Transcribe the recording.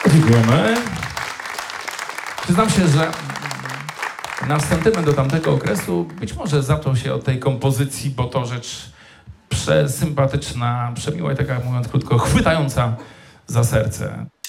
Dziękujemy. Przyznam się, że nasz sentyment do tamtego okresu być może zaczął się od tej kompozycji, bo to rzecz przesympatyczna, przemiła i taka, mówiąc krótko, chwytająca za serce.